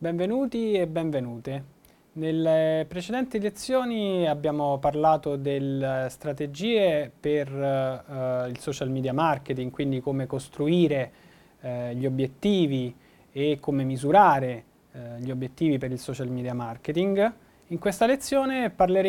Benvenuti e benvenute. Nelle precedenti lezioni abbiamo parlato delle strategie per il social media marketing, quindi come costruire gli obiettivi e come misurare gli obiettivi per il social media marketing. In questa lezione parleremo